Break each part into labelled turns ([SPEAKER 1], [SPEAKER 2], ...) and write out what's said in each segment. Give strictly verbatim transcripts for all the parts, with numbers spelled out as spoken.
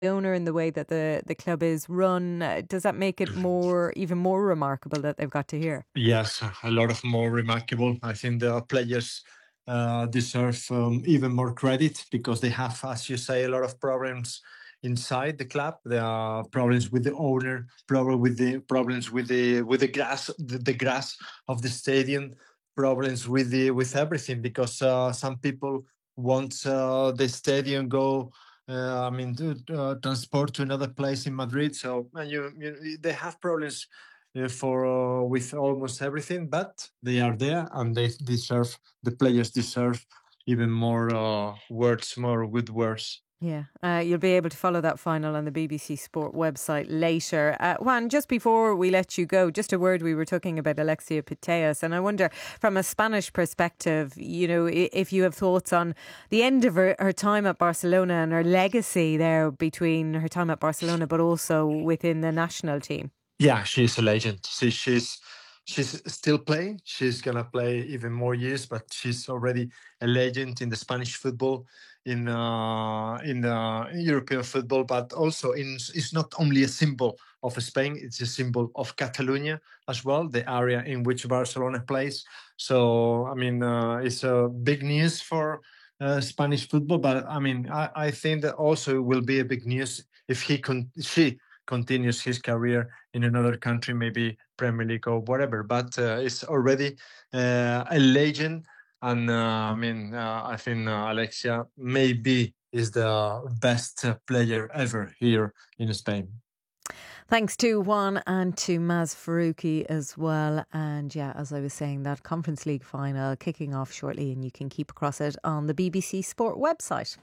[SPEAKER 1] owner and the way that the, the club is run, uh, does that make it more, even more remarkable that they've got to here?
[SPEAKER 2] Yes, a lot of more remarkable. I think the players uh, deserve um, even more credit because they have, as you say, a lot of problems inside the club. There are problems with the owner, problem with the problems with the with the grass, the, the grass of the stadium, problems with the with everything because uh, some people want uh, the stadium go. Uh, I mean, to uh, transport to another place in Madrid. So uh, you, you, they have problems uh, for uh, with almost everything, but they are there and they deserve the players deserve even more uh, words, more good words.
[SPEAKER 1] Yeah, uh, you'll be able to follow that final on the B B C Sport website later. Uh, Juan, just before we let you go, just a word, we were talking about Alexia Putellas, and I wonder, from a Spanish perspective, you know, if you have thoughts on the end of her, her time at Barcelona and her legacy there between her time at Barcelona, but also within the national team.
[SPEAKER 2] Yeah, she's a legend. See, she's she's still playing. She's gonna play even more years, but she's already a legend in the Spanish football, in uh, in uh, European football, but also in. It's not only a symbol of Spain; it's a symbol of Catalonia as well, the area in which Barcelona plays. So, I mean, uh, it's a big news for uh, Spanish football, but I mean, I, I think that also will be a big news if he con- she continues his career in another country, maybe Premier League or whatever. But uh, it's already uh, a legend, and uh, I mean, uh, I think uh, Alexia maybe is the best uh, player ever here in Spain.
[SPEAKER 1] Thanks to Juan and to Maz Faruqi as well. And yeah, as I was saying, that Conference League final kicking off shortly, and you can keep across it on the B B C Sport website.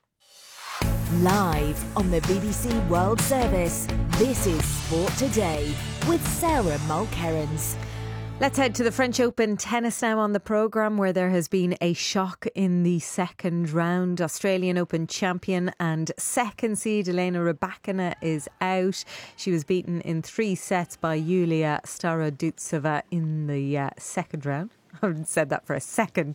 [SPEAKER 3] Live on the B B C World Service, this is Sport Today with Sarah Mulkerrins.
[SPEAKER 1] Let's head to the French Open tennis now on the programme, where there has been a shock in the second round. Australian Open champion and second seed Elena Rybakina is out. She was beaten in three sets by Yulia Starodutseva in the uh, second round. I haven't said that for a second.